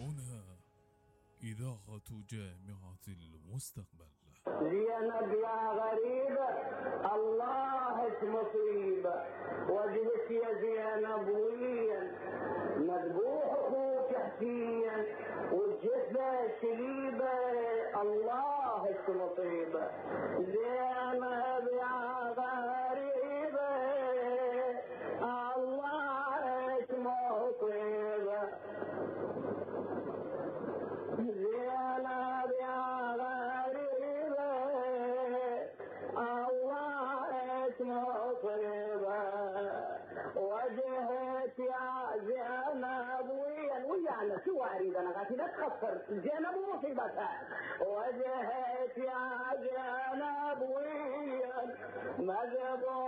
هنا إذاعة جامعة المستقبل. زينب يا غريبة الله مصيبة، وجهك يا زينب وين مذبوح اخوك حسين والجثة شليبة الله مصيبة. زينب يا غريبة الله مصيبة. زينب يا غريبة الله مصيبة، وجهت يا زينب ويانا شو اريد انا قاعد لا تخسر زينب ومصيبتها. وجهت يا زينب ويا مذبوح